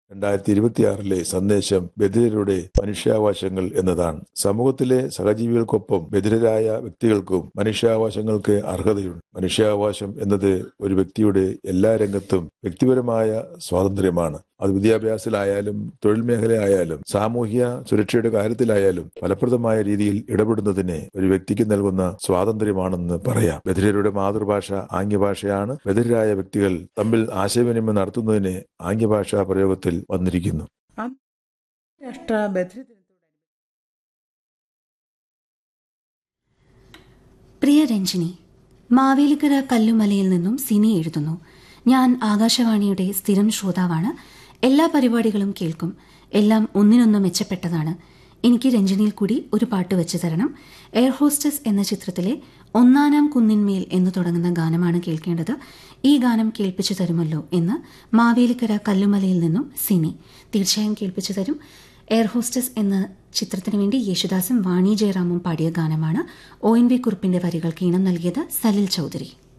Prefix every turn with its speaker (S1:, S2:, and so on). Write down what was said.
S1: 2026 സന്ദേശം ബധിരരുടെ മനുഷ്യാവകാശങ്ങൾ എന്നതാണ്. സമൂഹത്തിലെ സഹജീവികൾക്കൊപ്പം ബധിരരായ വ്യക്തികൾക്കും മനുഷ്യാവകാശങ്ങൾക്ക് അർഹതയുണ്ട്. മനുഷ്യാവകാശം എന്നത് ഒരു വ്യക്തിയുടെ എല്ലാ രംഗത്തും വ്യക്തിപരമായ സ്വാതന്ത്ര്യമാണ്. അത് വിദ്യാഭ്യാസത്തിലായാലും തൊഴിൽ മേഖലയായാലും സാമൂഹ്യ സുരക്ഷയുടെ കാര്യത്തിലായാലും ഫലപ്രദമായ രീതിയിൽ ഇടപെടുന്നതിന് ഒരു വ്യക്തിക്ക് നൽകുന്ന സ്വാതന്ത്ര്യമാണെന്ന് പറയാം. ബധിരരുടെ മാതൃഭാഷ ആംഗ്യഭാഷയാണ്. ബധിരരായ വ്യക്തികൾ തമ്മിൽ ആശയവിനിമയം നടത്തുന്നതിന് ആംഗ്യഭാഷാ പ്രയോഗത്തിൽ വന്നിരിക്കുന്നു.
S2: അന്താരാഷ്ട്ര ബധിര
S3: പ്രിയ രഞ്ജിനി, മാവേലിക്കര കല്ലുമലയിൽ നിന്നും സിനി എഴുതുന്നു. ഞാൻ ആകാശവാണിയുടെ സ്ഥിരം ശ്രോതാവാണ്. എല്ലാ പരിപാടികളും കേൾക്കും. എല്ലാം ഒന്നിനൊന്ന് മെച്ചപ്പെട്ടതാണ്. എനിക്ക് രഞ്ജിനിയിൽ കൂടി ഒരു പാട്ട് വെച്ചു തരണം. എയർ ഹോസ്റ്റസ് എന്ന ചിത്രത്തിലെ ഒന്നാനാം കുന്നിന്മേൽ എന്ന് തുടങ്ങുന്ന ഗാനമാണ് കേൾക്കേണ്ടത്. ഈ ഗാനം കേൾപ്പിച്ചു തരുമല്ലോ എന്ന് മാവേലിക്കര കല്ലുമലയിൽ നിന്നും സിനി. തീർച്ചയായും കേൾപ്പിച്ചു തരും. എയർ ഹോസ്റ്റസ് എന്ന ചിത്രത്തിനു വേണ്ടി യേശുദാസും വാണി ജയറാമും പാടിയ ഗാനമാണ്. ONV കുറുപ്പിന്റെ വരികൾക്ക് ഈണം നൽകിയത് സലിൽ ചൌധരി.